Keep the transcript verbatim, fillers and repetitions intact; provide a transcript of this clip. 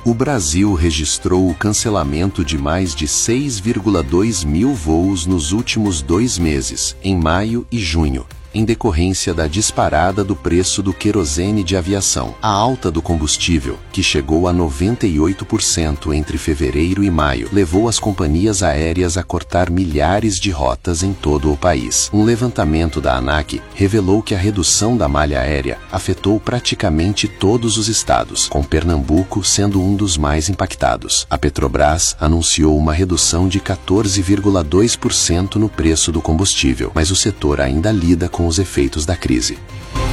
O Brasil registrou o cancelamento de mais de seis vírgula dois mil voos nos últimos dois meses, em maio e junho, em decorrência da disparada do preço do querosene de aviação. A alta do combustível, que chegou a noventa e oito por cento entre fevereiro e maio, levou as companhias aéreas a cortar milhares de rotas em todo o país. Um levantamento da ANAC revelou que a redução da malha aérea afetou praticamente todos os estados, com Pernambuco sendo um dos mais impactados. A Petrobras anunciou uma redução de quatorze vírgula dois por cento no preço do combustível, mas o setor ainda lida com os efeitos da crise.